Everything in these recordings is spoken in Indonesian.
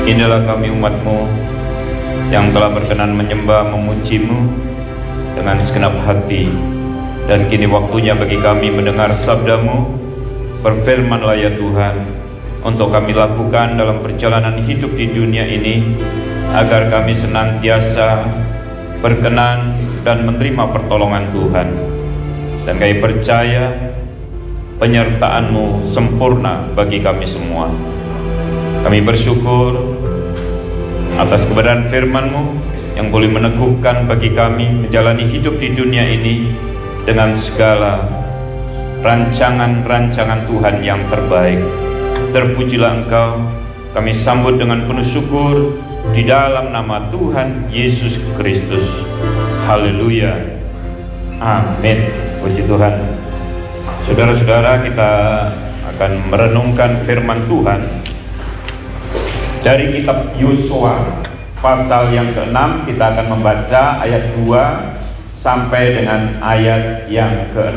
Inilah kami umat-Mu yang telah berkenan menyembah memuji-Mu dengan segenap hati. Dan kini waktunya bagi kami mendengar sabda-Mu. Berfirmanlah ya Tuhan, untuk kami lakukan dalam perjalanan hidup di dunia ini, agar kami senantiasa berkenan dan menerima pertolongan Tuhan. Dan kami percaya penyertaan-Mu sempurna bagi kami semua. Kami bersyukur atas kebenaran firman-Mu yang boleh meneguhkan bagi kami menjalani hidup di dunia ini dengan segala rancangan-rancangan Tuhan yang terbaik. Terpujilah Engkau, kami sambut dengan penuh syukur di dalam nama Tuhan Yesus Kristus. Haleluya. Amin. Puji Tuhan. Saudara-saudara, kita akan merenungkan firman Tuhan dari kitab Yosua pasal yang ke-6. Kita akan membaca ayat 2 sampai dengan ayat yang ke-6.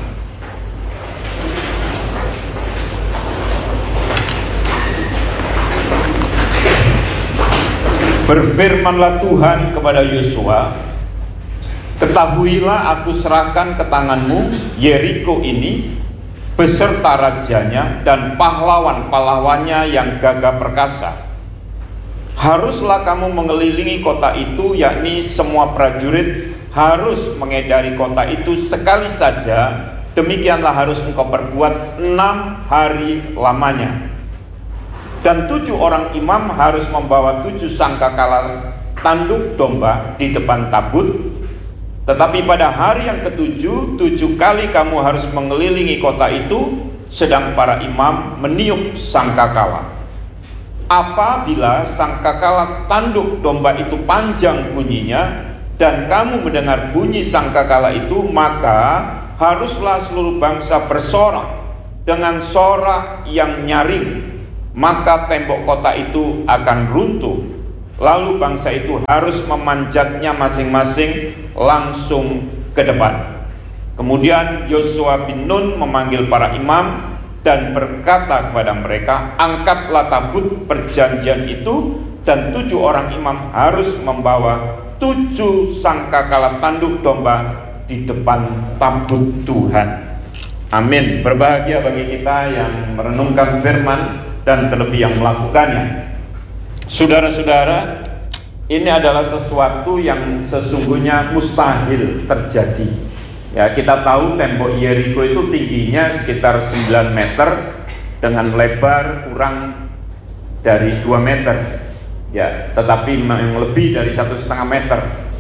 Berfirmanlah Tuhan kepada Yosua, ketahuilah aku serahkan ke tanganmu Yeriko ini beserta rajanya dan pahlawan-pahlawannya yang gagah perkasa. Haruslah kamu mengelilingi kota itu, yakni semua prajurit harus mengedari kota itu sekali saja. Demikianlah harus engkau perbuat 6 hari lamanya. Dan 7 orang imam harus membawa 7 sangkakala tanduk domba di depan tabut. Tetapi pada hari yang ke-7, 7 kali kamu harus mengelilingi kota itu, sedang para imam meniup sangkakala. Apabila sangkakala tanduk domba itu panjang bunyinya, dan kamu mendengar bunyi sangkakala itu, maka haruslah seluruh bangsa bersorak dengan sorak yang nyaring. Maka tembok kota itu akan runtuh. Lalu bangsa itu harus memanjatnya masing-masing langsung ke depan. Kemudian Yosua bin Nun memanggil para imam dan berkata kepada mereka, angkatlah tabut perjanjian itu, dan 7 orang imam harus membawa 7 sangkakala tanduk domba di depan tabut Tuhan. Amin. Berbahagia bagi kita yang merenungkan firman dan terlebih yang melakukannya. Saudara-saudara, ini adalah sesuatu yang sesungguhnya mustahil terjadi. Ya, kita tahu tembok Yeriko itu tingginya sekitar 9 meter dengan lebar kurang dari 2 meter. Ya, tetapi yang lebih dari 1,5 meter.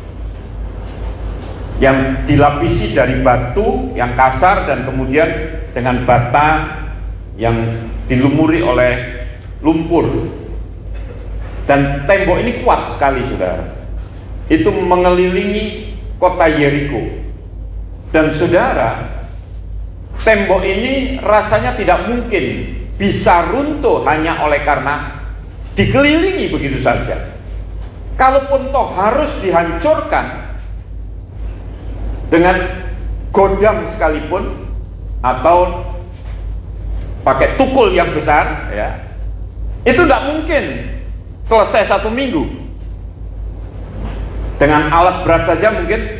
Yang dilapisi dari batu yang kasar dan kemudian dengan bata yang dilumuri oleh lumpur. Dan tembok ini kuat sekali, saudara. Itu mengelilingi kota Yeriko. Dan saudara, tembok ini rasanya tidak mungkin bisa runtuh hanya oleh karena dikelilingi begitu saja. Kalaupun toh harus dihancurkan dengan godam sekalipun atau pakai tukul yang besar, ya, itu tidak mungkin selesai 1 minggu. Dengan alat berat saja mungkin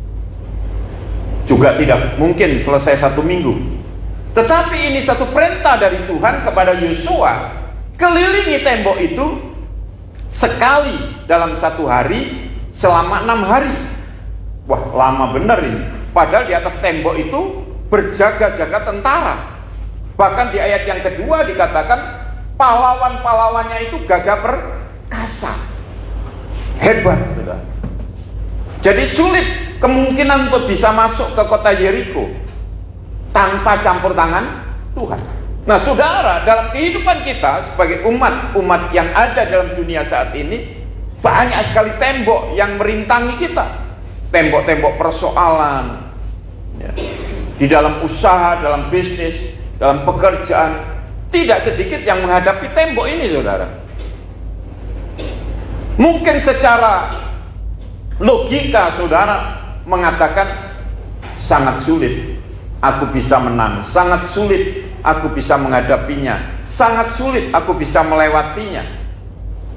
juga tidak mungkin selesai 1 minggu. Tetapi ini satu perintah dari Tuhan kepada Yosua, kelilingi tembok itu sekali dalam 1 hari selama 6 hari. Wah, lama benar ini. Padahal di atas tembok itu berjaga-jaga tentara. Bahkan di ayat yang kedua dikatakan pahlawan-pahlawannya itu gagah perkasa. Hebat, saudara. Jadi sulit kemungkinan untuk bisa masuk ke kota Yeriko tanpa campur tangan Tuhan. Nah, saudara, dalam kehidupan kita sebagai umat yang ada dalam dunia saat ini, banyak sekali tembok yang merintangi kita. Tembok-tembok persoalan, ya, di dalam usaha, dalam bisnis, dalam pekerjaan. Tidak sedikit yang menghadapi tembok ini, saudara. Mungkin secara logika saudara mengatakan sangat sulit aku bisa menang, sangat sulit aku bisa menghadapinya, sangat sulit aku bisa melewatinya.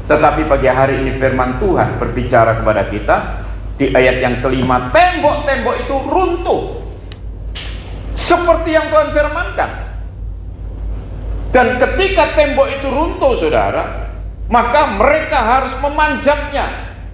Tetapi pagi hari ini firman Tuhan berbicara kepada kita di ayat yang kelima, tembok-tembok itu runtuh seperti yang Tuhan firmankan. Dan ketika tembok itu runtuh, saudara, maka mereka harus memanjatnya.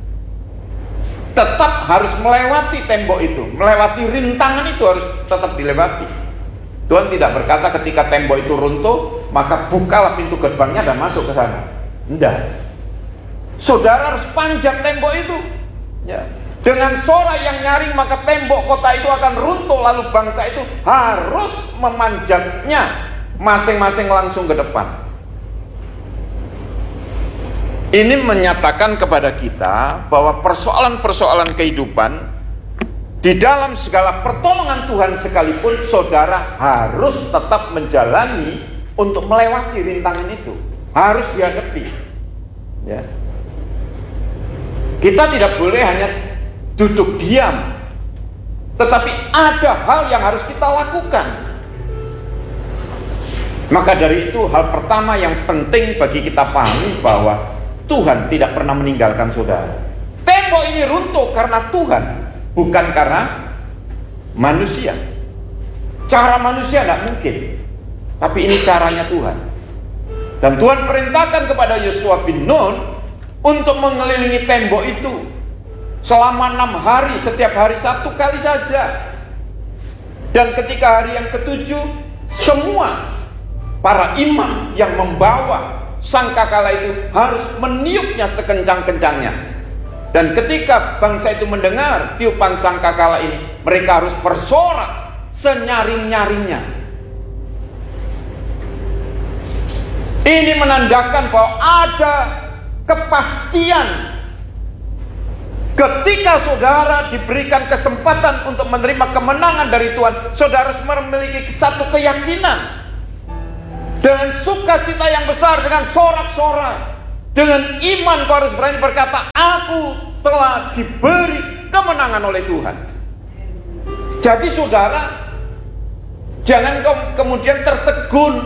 Tetap harus melewati tembok itu, melewati rintangan itu harus tetap dilewati. Tuhan tidak berkata ketika tembok itu runtuh, maka bukalah pintu gerbangnya dan masuk ke sana. Tidak. Saudara harus panjat tembok itu. Ya. Dengan suara yang nyaring, maka tembok kota itu akan runtuh, lalu bangsa itu harus memanjatnya masing-masing langsung ke depan. Ini menyatakan kepada kita bahwa persoalan-persoalan kehidupan di dalam segala pertolongan Tuhan sekalipun, saudara harus tetap menjalani untuk melewati rintangan itu. Harus dihadapi. Ya. Kita tidak boleh hanya duduk diam, tetapi ada hal yang harus kita lakukan. Maka dari itu, hal pertama yang penting bagi kita pahami bahwa Tuhan tidak pernah meninggalkan saudara. Tembok ini runtuh karena Tuhan, bukan karena manusia. Cara manusia tidak mungkin, tapi ini caranya Tuhan. Dan Tuhan perintahkan kepada Yosua bin Nun untuk mengelilingi tembok itu selama 6 hari, setiap hari 1 kali saja. Dan ketika hari yang ke-7, semua para imam yang membawa sangkakala itu harus meniupnya sekencang-kencangnya. Dan ketika bangsa itu mendengar tiupan sangkakala ini, mereka harus bersorak senyaring-nyaringnya. Ini menandakan bahwa ada kepastian ketika saudara diberikan kesempatan untuk menerima kemenangan dari Tuhan. Saudara harus memiliki satu keyakinan dengan sukacita yang besar, dengan sorak-sorai, dengan iman kau harus berani berkata, aku telah diberi kemenangan oleh Tuhan. Jadi saudara, jangan kau kemudian tertegun,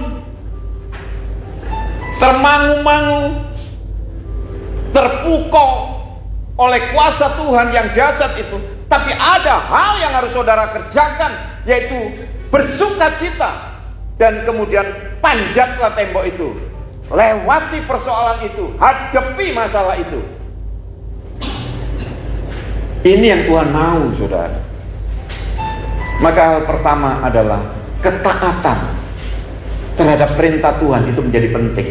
termangu-mangu, terpukau oleh kuasa Tuhan yang dahsyat itu. Tapi ada hal yang harus saudara kerjakan, yaitu bersukacita. Dan kemudian panjatlah tembok itu, lewati persoalan itu, hadapi masalah itu. Ini yang Tuhan mau, saudara. Maka hal pertama adalah ketaatan terhadap perintah Tuhan itu menjadi penting.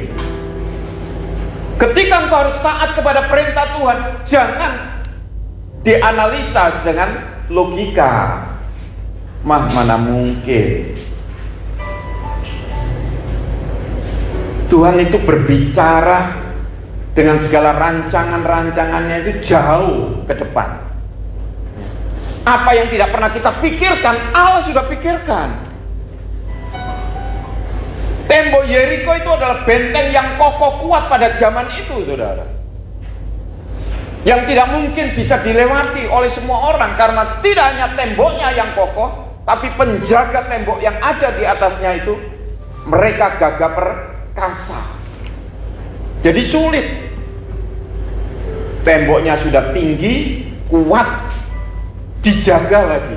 Ketika engkau harus taat kepada perintah Tuhan, jangan dianalisa dengan logika. Mana mungkin. Tuhan itu berbicara dengan segala rancangan-rancangannya itu jauh ke depan. Apa yang tidak pernah kita pikirkan, Allah sudah pikirkan. Tembok Yeriko itu adalah benteng yang kokoh kuat pada zaman itu, saudara. Yang tidak mungkin bisa dilewati oleh semua orang, karena tidak hanya temboknya yang kokoh, tapi penjaga tembok yang ada di atasnya itu, mereka gagah perkasa. Jadi sulit. Temboknya sudah tinggi, kuat, dijaga lagi.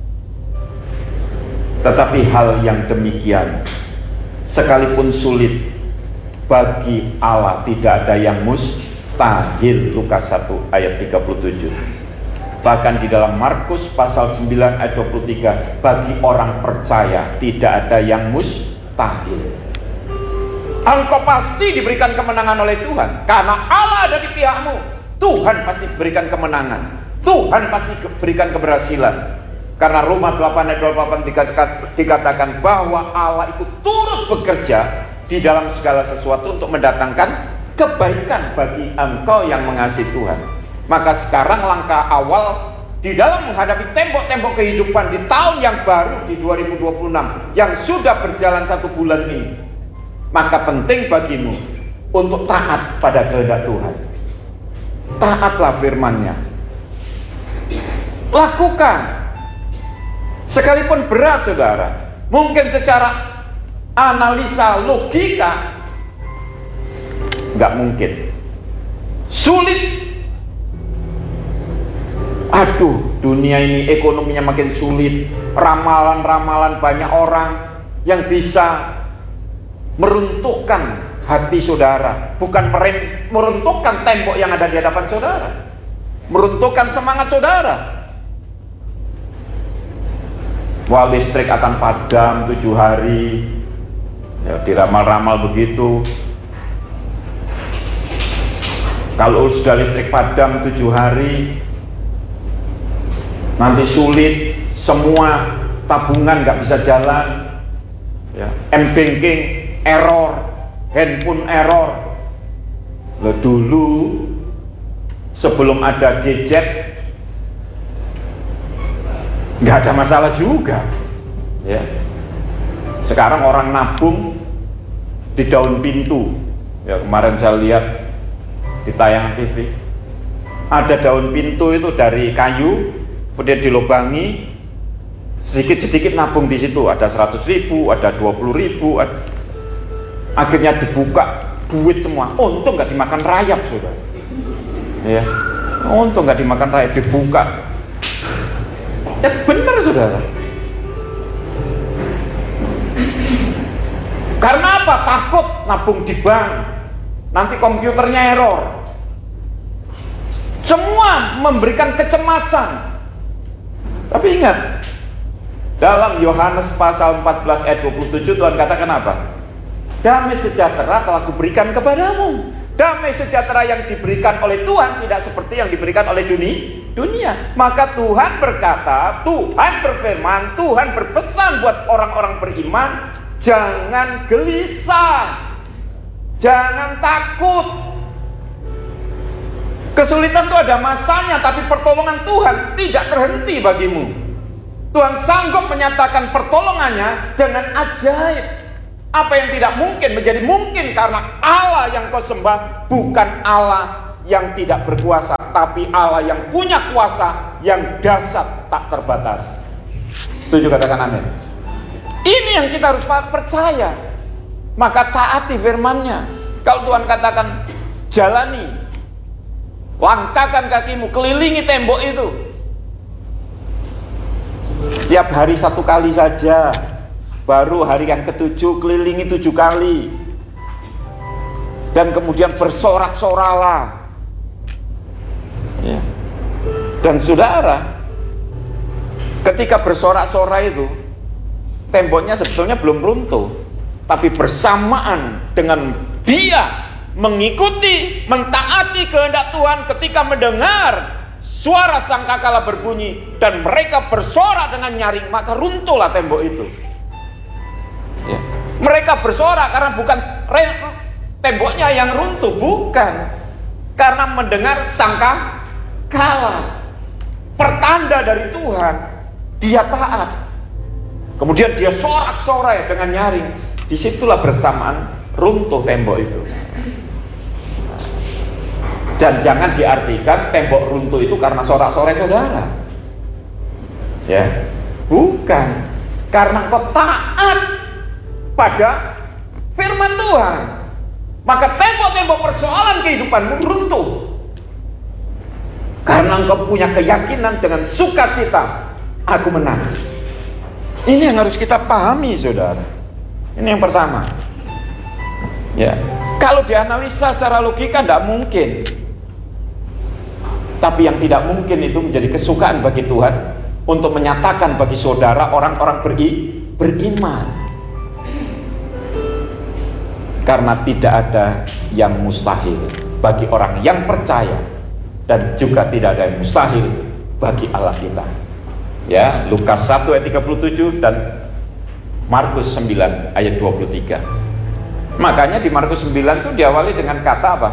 Tetapi hal yang demikian, sekalipun sulit, bagi Allah tidak ada yang mustahil. Lukas 1 ayat 37. Bahkan di dalam Markus pasal 9 ayat 23, bagi orang percaya tidak ada yang mustahil. Engkau pasti diberikan kemenangan oleh Tuhan, karena Allah ada di pihakmu. Tuhan pasti berikan kemenangan, Tuhan pasti berikan keberhasilan. Karena Roma 8 ayat 28 dikatakan bahwa Allah itu turut bekerja di dalam segala sesuatu untuk mendatangkan kebaikan bagi engkau yang mengasihi Tuhan. Maka sekarang langkah awal di dalam menghadapi tembok-tembok kehidupan di tahun yang baru di 2026 yang sudah berjalan 1 bulan ini, maka penting bagimu untuk taat pada kehendak Tuhan. Taatlah firman-Nya. Lakukan. Sekalipun berat, saudara. Mungkin secara analisa logika nggak mungkin. sulit. Aduh, dunia ini ekonominya makin sulit. Ramalan-ramalan banyak orang yang bisa meruntuhkan hati saudara, bukan meruntuhkan tembok yang ada di hadapan saudara, meruntuhkan semangat saudara. Wah, listrik akan padam 7 hari, ya, diramal-ramal begitu. Kalau sudah listrik padam 7 hari, nanti sulit, semua tabungan nggak bisa jalan, ya, m-banking error, handphone error. Loh, dulu sebelum ada gadget nggak ada masalah juga, ya. Sekarang orang nabung di daun pintu, ya, kemarin saya lihat di tayangan TV, ada daun pintu itu dari kayu, kemudian dilubangi, sedikit-sedikit nabung di situ, ada 100.000, ada 20.000, akhirnya dibuka, duit semua. Untung nggak dimakan rayap, saudara. Ya, untung nggak dimakan rayap, dibuka. Ya benar, saudara. Karena apa? Takut nabung di bank, nanti komputernya error. Semua memberikan kecemasan. Tapi ingat, dalam Yohanes pasal 14 ayat 27 Tuhan katakan apa? Damai sejahtera telah kuberikan kepadamu. Damai sejahtera yang diberikan oleh Tuhan tidak seperti yang diberikan oleh dunia. Maka Tuhan berkata, Tuhan berfirman, Tuhan berpesan buat orang-orang beriman, jangan gelisah, jangan takut. Kesulitan itu ada masanya, tapi pertolongan Tuhan tidak terhenti bagimu. Tuhan sanggup menyatakan pertolongannya dengan ajaib. Apa yang tidak mungkin menjadi mungkin karena Allah yang kau sembah bukan Allah yang tidak berkuasa, tapi Allah yang punya kuasa, yang dahsyat tak terbatas. Setuju, katakan amin. Ini yang kita harus percaya. Maka taati firman-Nya. Kalau Tuhan katakan jalani, langkahkan kakimu, kelilingi tembok itu. Setiap hari 1 kali saja. Baru hari yang ke-7 kelilingi 7 kali. Dan kemudian bersorak-soralah. Ya. Dan saudara, ketika bersorak-sorai itu, temboknya sebetulnya belum runtuh, tapi bersamaan dengan dia mengikuti, mentaati kehendak Tuhan, ketika mendengar suara sangkakala berbunyi dan mereka bersorak dengan nyaring, maka runtuhlah tembok itu. Ya. Mereka bersorak karena bukan temboknya yang runtuh, bukan, karena mendengar sangkakala, pertanda dari Tuhan, dia taat. Kemudian dia sorak-sorai dengan nyaring. Disitulah bersamaan runtuh tembok itu. Dan jangan diartikan tembok runtuh itu karena sorak-sorai saudara. Ya, bukan. Karena kau taat pada firman Tuhan, maka tembok-tembok persoalan kehidupanmu runtuh. Karena engkau punya keyakinan dengan sukacita, aku menang. Ini yang harus kita pahami, saudara. Ini yang pertama. Ya, kalau dianalisa secara logika tidak mungkin. Tapi yang tidak mungkin itu menjadi kesukaan bagi Tuhan untuk menyatakan bagi saudara orang-orang beriman. Karena tidak ada yang mustahil bagi orang yang percaya, dan juga tidak ada yang mustahil bagi Allah kita. Ya, Lukas 1 ayat 37 dan Markus 9 ayat 23. Makanya di Markus 9 itu diawali dengan kata apa?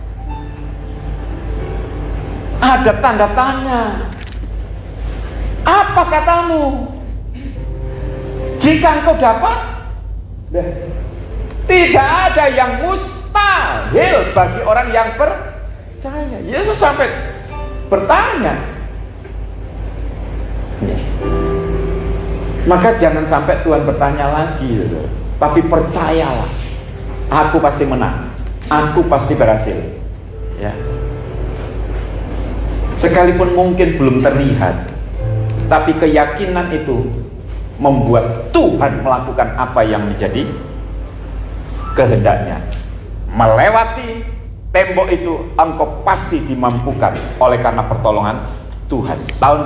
Ada tanda tanya. Apa katamu? Jika engkau dapat, tidak ada yang mustahil bagi orang yang percaya. Yesus sampai bertanya. Maka jangan sampai Tuhan bertanya lagi, tapi percayalah, aku pasti menang, aku pasti berhasil. Ya. Sekalipun mungkin belum terlihat, tapi keyakinan itu membuat Tuhan melakukan apa yang menjadi kehendaknya. Melewati tembok itu engkau pasti dimampukan oleh karena pertolongan Tuhan. Tahun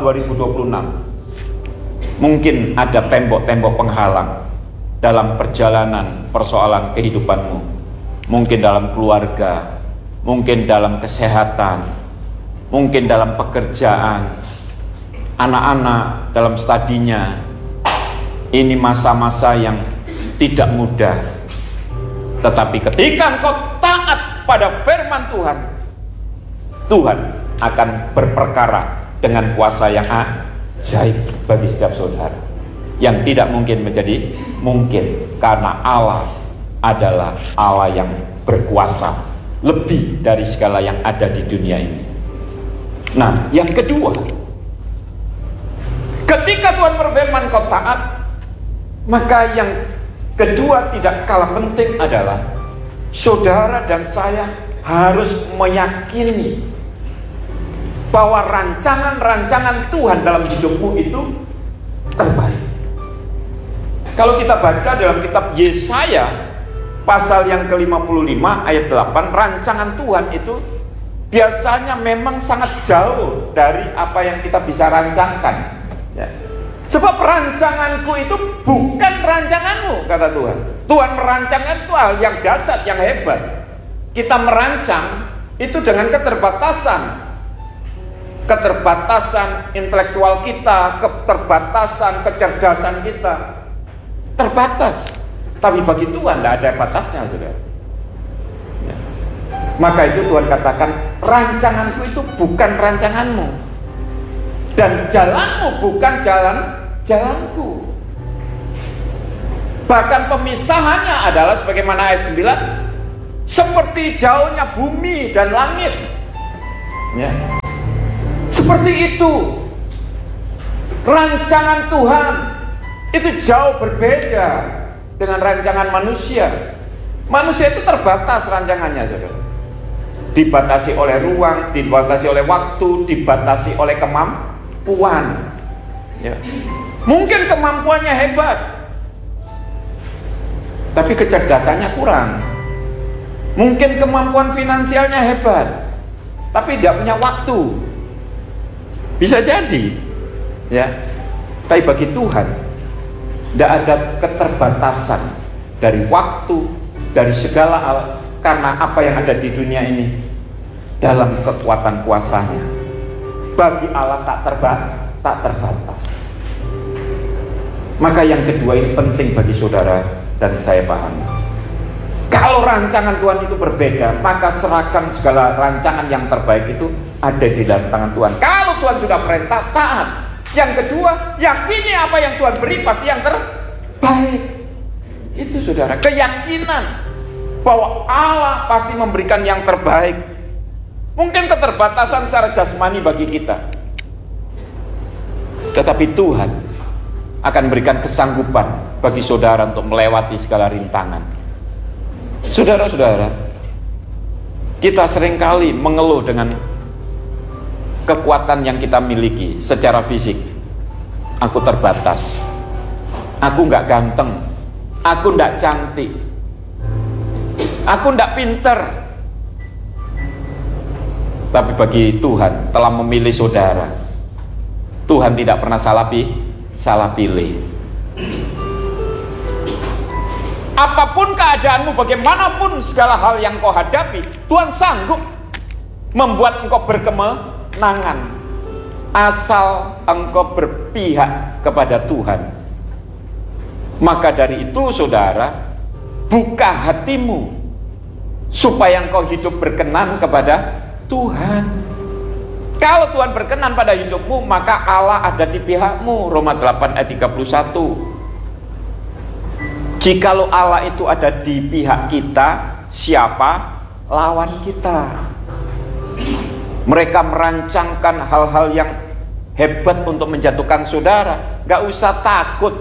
2026 mungkin ada tembok-tembok penghalang dalam perjalanan persoalan kehidupanmu, mungkin dalam keluarga, mungkin dalam kesehatan, mungkin dalam pekerjaan, anak-anak dalam studinya. Ini masa-masa yang tidak mudah, tetapi ketika engkau taat pada firman Tuhan, Tuhan akan berperkara dengan kuasa yang ajaib bagi setiap saudara, yang tidak mungkin menjadi mungkin, karena Allah adalah Allah yang berkuasa lebih dari segala yang ada di dunia ini. Nah, yang kedua, ketika Tuhan berfirman kau taat, maka yang kedua tidak kalah penting adalah saudara dan saya harus meyakini bahwa rancangan-rancangan Tuhan dalam hidupmu itu terbaik. Kalau kita baca dalam kitab Yesaya pasal yang ke-55 ayat 8, rancangan Tuhan itu biasanya memang sangat jauh dari apa yang kita bisa rancangkan, ya. Sebab rancanganku itu bukan rancanganmu, kata Tuhan. Tuhan merancangkan itu hal yang dahsyat, yang hebat. Kita merancang itu dengan keterbatasan intelektual kita, keterbatasan kecerdasan kita, terbatas. Tapi bagi Tuhan tidak ada batasnya, saudara. Ya. Maka itu Tuhan katakan, rancanganku itu bukan rancanganmu, dan jalanmu bukan jalanku. Bahkan pemisahannya adalah sebagaimana ayat 9, seperti jauhnya bumi dan langit, ya. Seperti itu rancangan Tuhan itu jauh berbeda dengan rancangan manusia. Manusia itu terbatas rancangannya, saudara. Dibatasi oleh ruang, dibatasi oleh waktu, dibatasi oleh kemampuan, ya. Mungkin kemampuannya hebat, tapi kecerdasannya kurang. Mungkin kemampuan finansialnya hebat, tapi tidak punya waktu. Bisa jadi, ya. Tapi bagi Tuhan tidak ada keterbatasan dari waktu, dari segala hal, karena apa yang ada di dunia ini dalam kekuatan kuasanya. Bagi Allah tak terbatas. Maka yang kedua ini penting bagi saudara dan saya pahami. Kalau rancangan Tuhan itu berbeda, maka serahkan segala rancangan yang terbaik itu ada di dalam tangan Tuhan. Kalau Tuhan sudah perintah, taat. Yang kedua, yakini apa yang Tuhan beri pasti yang terbaik. Itu saudara, keyakinan bahwa Allah pasti memberikan yang terbaik. Mungkin keterbatasan secara jasmani bagi kita, tetapi Tuhan akan berikan kesanggupan bagi saudara untuk melewati segala rintangan. Saudara-saudara, kita seringkali mengeluh dengan kekuatan yang kita miliki secara fisik. Aku terbatas, aku nggak ganteng, aku nggak cantik, aku nggak pinter. Tapi bagi Tuhan telah memilih saudara. Tuhan tidak pernah salah pilih. Apapun keadaanmu, bagaimanapun segala hal yang kau hadapi, Tuhan sanggup membuat engkau berkemenangan, asal engkau berpihak kepada Tuhan. Maka dari itu saudara, buka hatimu supaya engkau hidup berkenan kepada Tuhan. Kalau Tuhan berkenan pada hidupmu, maka Allah ada di pihakmu. Roma 8 ayat 31. Jikalau Allah itu ada di pihak kita, siapa lawan kita? Mereka merancangkan hal-hal yang hebat untuk menjatuhkan saudara. Gak usah takut,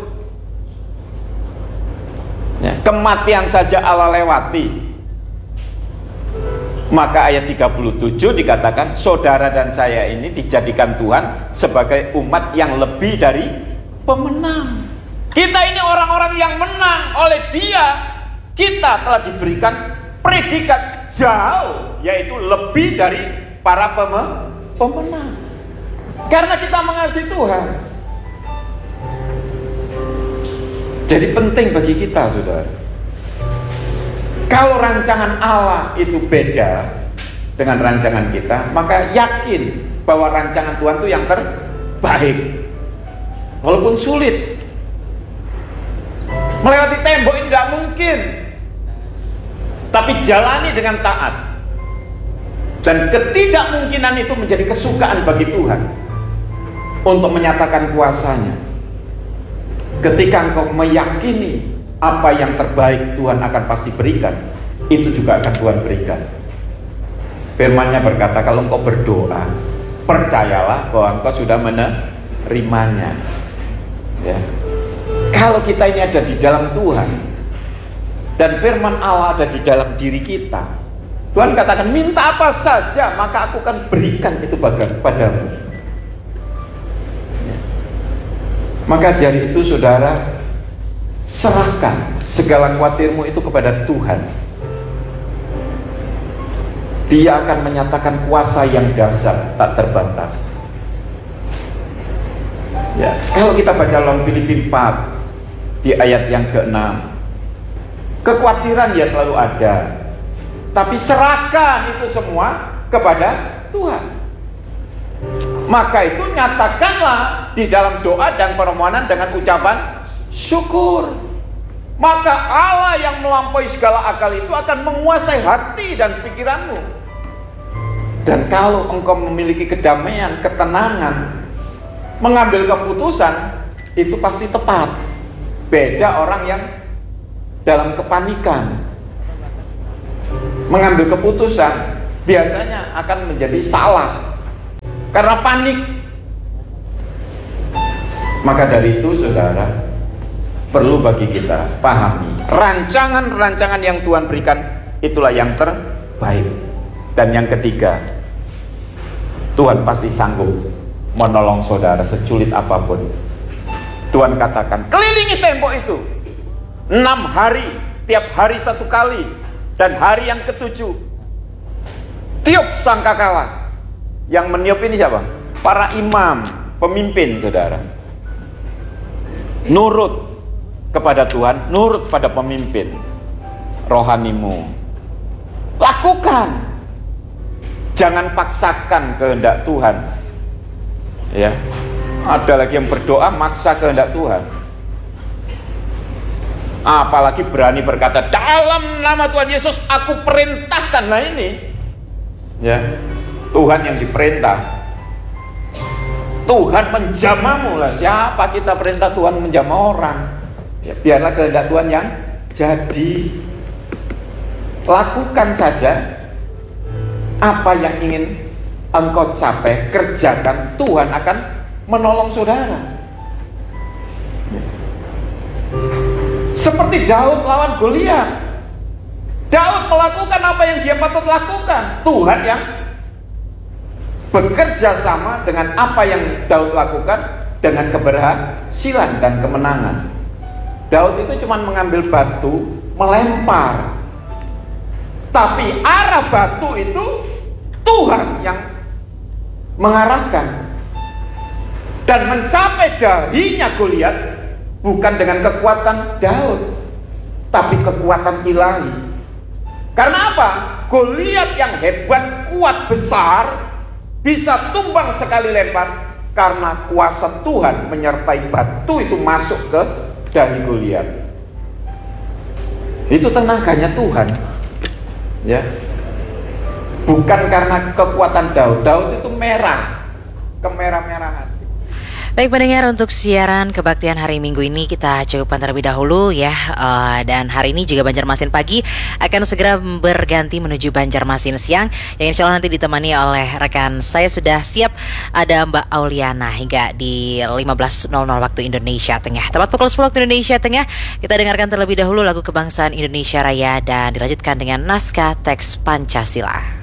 ya, kematian saja Allah lewati. Maka ayat 37 dikatakan, saudara dan saya ini dijadikan Tuhan sebagai umat yang lebih dari pemenang. Kita ini orang-orang yang menang. Oleh Dia kita telah diberikan predikat jauh, yaitu lebih dari para pemenang. Karena kita mengasihi Tuhan. Jadi penting bagi kita, saudara. Kalau rancangan Allah itu beda dengan rancangan kita, maka yakin bahwa rancangan Tuhan itu yang terbaik. Walaupun sulit, melewati tembok ini tidak mungkin, tapi jalani dengan taat. Dan ketidakmungkinan itu menjadi kesukaan bagi Tuhan untuk menyatakan kuasanya. Ketika engkau meyakini apa yang terbaik Tuhan akan pasti berikan, itu juga akan Tuhan berikan. Firman-Nya berkata, kalau engkau berdoa, percayalah bahwa engkau sudah menerimanya. Ya. Kalau kita ini ada di dalam Tuhan dan firman Allah ada di dalam diri kita, Tuhan katakan, minta apa saja maka aku akan berikan itu padamu. Ya. Maka dari itu, saudara, serahkan segala khawatirmu itu kepada Tuhan. Dia akan menyatakan kuasa yang dahsyat, tak terbatas. Ya, kalau kita baca dalam Filipi 4 di ayat yang ke-6, kekhawatiran ya selalu ada, tapi serahkan itu semua kepada Tuhan. Maka itu nyatakanlah di dalam doa dan permohonan dengan ucapan syukur. Maka Allah yang melampaui segala akal itu akan menguasai hati dan pikiranmu. Dan kalau engkau memiliki kedamaian, ketenangan, mengambil keputusan, itu pasti tepat. Beda orang yang dalam kepanikan. Mengambil keputusan biasanya akan menjadi salah karena panik. Maka dari itu, saudara, perlu bagi kita pahami rancangan-rancangan yang Tuhan berikan itulah yang terbaik. Dan yang ketiga, Tuhan pasti sanggup menolong saudara sesulit apapun. Tuhan katakan, kelilingi tembok itu 6 hari, tiap hari 1 kali, dan hari yang ke-7 tiup sangkakala. Yang meniup ini siapa? Para imam, pemimpin, saudara. Nurut kepada Tuhan, nurut pada pemimpin rohanimu. Lakukan, jangan paksakan kehendak Tuhan. Ya, ada lagi yang berdoa maksa kehendak Tuhan. Apalagi berani berkata, dalam nama Tuhan Yesus aku perintahkan. Nah ini, ya, Tuhan yang diperintah. Tuhan menjamamu lah. Siapa kita perintah Tuhan menjamah orang? Ya, biarlah kehendak Tuhan yang jadi. Lakukan saja apa yang ingin engkau capai, kerjakan. Tuhan akan menolong saudara. Seperti Daud lawan Goliat. Daud melakukan apa yang dia patut lakukan. Tuhan yang bekerja sama dengan apa yang Daud lakukan dengan keberhasilan dan kemenangan. Daud itu cuma mengambil batu, melempar. Tapi arah batu itu Tuhan yang mengarahkan. Dan mencapai dahinya Goliat bukan dengan kekuatan Daud, tapi kekuatan ilahi. Karena apa? Goliat yang hebat, kuat, besar, bisa tumbang sekali lempar karena kuasa Tuhan menyertai batu itu masuk ke dahi Goliat. Itu tenaganya Tuhan, ya. Bukan karena kekuatan Daud. Daud itu merah, kemerah-merahan. Baik pendengar, untuk siaran kebaktian hari Minggu ini kita cukupkan terlebih dahulu ya. Dan hari ini juga Banjarmasin Pagi akan segera berganti menuju Banjarmasin Siang, yang insya Allah nanti ditemani oleh rekan saya sudah siap, ada Mbak Auliana hingga di 15.00 waktu Indonesia Tengah. Tepat pukul 10 waktu Indonesia Tengah, kita dengarkan terlebih dahulu lagu kebangsaan Indonesia Raya dan dilanjutkan dengan naskah teks Pancasila.